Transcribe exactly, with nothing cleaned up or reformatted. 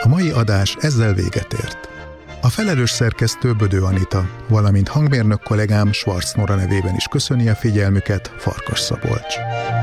A mai adás ezzel véget ért. A felelős szerkesztő Bödő Anita, valamint hangmérnök kollégám Schwarz Nora nevében is köszöni a figyelmüket, Farkas Szabolcs.